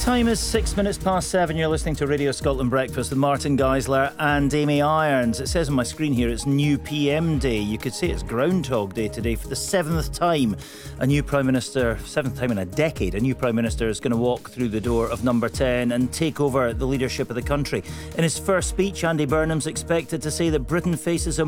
Time is 6 minutes past 7. You're listening to Radio Scotland Breakfast with Martin Geisler and Amy Irons. It says on my screen here it's New PM Day. You could say it's Groundhog Day today. For the 7th time, a new Prime Minister, 7th time in a decade, a new Prime Minister is going to walk through the door of Number 10 and take over the leadership of the country. In his first speech, Andy Burnham's expected to say that Britain faces a